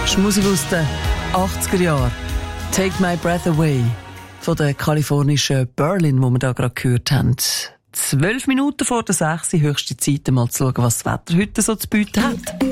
Das ist Musik aus den 80er Jahren. «Take My Breath Away» von der kalifornischen Berlin, wo wir da gerade gehört haben. 12 Minuten vor der 6 Uhr, höchste Zeit, mal zu schauen, was das Wetter heute so zu bieten hat.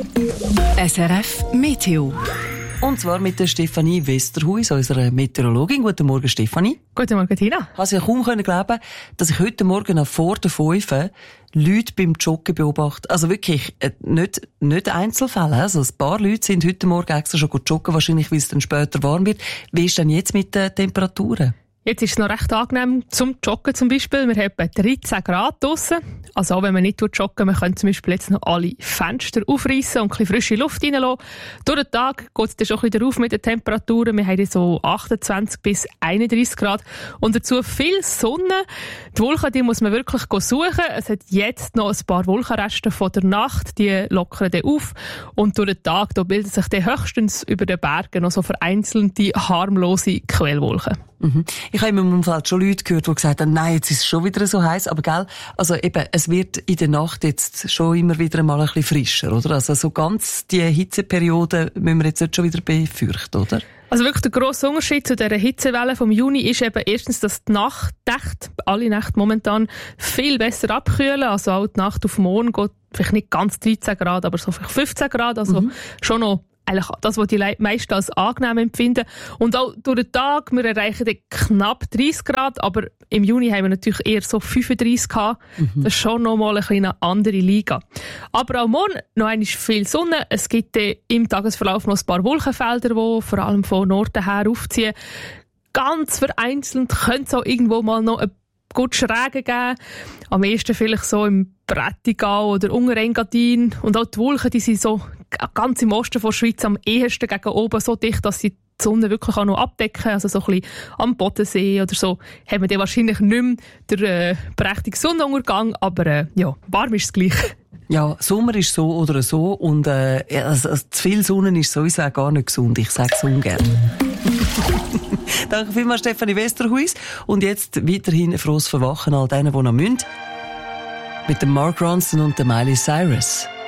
SRF Meteo. Und zwar mit der Stefanie Westerhuis, unserer Meteorologin. Guten Morgen, Stefanie. Guten Morgen, Tina. Ich konnte ja kaum glauben, dass ich heute Morgen noch vor der 5 Leute beim Joggen beobachte. Also wirklich, nicht Einzelfälle. Also ein paar Leute sind heute Morgen extra schon joggen, wahrscheinlich, weil es dann später warm wird. Wie ist denn jetzt mit den Temperaturen? Jetzt ist es noch recht angenehm zum Joggen zum Beispiel. Wir haben etwa 13 Grad draussen. Also auch wenn man nicht joggen, man kann zum Beispiel jetzt noch alle Fenster aufreißen und ein bisschen frische Luft reinlassen. Durch den Tag geht es dann schon wieder auf mit den Temperaturen. Wir haben so 28 bis 31 Grad. Und dazu viel Sonne. Die Wolken, die muss man wirklich suchen. Es hat jetzt noch ein paar Wolkenreste von der Nacht. Die lockern dann auf. Und durch den Tag, da bilden sich dann höchstens über den Bergen noch so vereinzelte, harmlose Quellwolken. Mhm. Ich habe in meinem Umfeld schon Leute gehört, die gesagt haben, nein, jetzt ist es schon wieder so heiß. Aber gell, also eben, es wird in der Nacht jetzt schon immer wieder mal ein bisschen frischer, oder? Also so ganz die Hitzeperiode müssen wir jetzt nicht schon wieder befürchten, oder? Also wirklich der grosse Unterschied zu dieser Hitzewelle vom Juni ist eben erstens, dass die Nachtnächte, alle Nächte momentan, viel besser abkühlen. Also auch die Nacht auf morgen geht vielleicht nicht ganz 13 Grad, aber so vielleicht 15 Grad. Also schon noch eigentlich das, was die meisten als angenehm empfinden. Und auch durch den Tag, wir erreichen dann knapp 30 Grad, aber im Juni haben wir natürlich eher so 35 gehabt. Das ist schon nochmal eine andere Liga. Aber auch morgen noch einmal viel Sonne. Es gibt im Tagesverlauf noch ein paar Wolkenfelder, die vor allem von Norden her aufziehen. Ganz vereinzelt könnte es auch irgendwo mal noch ein gut Schräge geben. Am ehesten vielleicht so im Prättigau oder Unterengadin. Und auch die Wolken, die sind so ganz im Osten der Schweiz am ehesten gegen oben so dicht, dass sie die Sonne wirklich auch noch abdecken. Also so ein bisschen am Bodensee oder so haben wir dann wahrscheinlich nicht mehr den prächtigen Sonnenuntergang, aber ja, warm ist es gleich. Ja, Sommer ist so oder so und also zu viel Sonne ist sowieso auch gar nicht gesund. Ich sage es ungern. Danke vielmals, Stefanie Westerhuis. Und jetzt weiterhin frohes Verwachen all denen, die noch müssen. Mit dem Mark Ronson und der Miley Cyrus.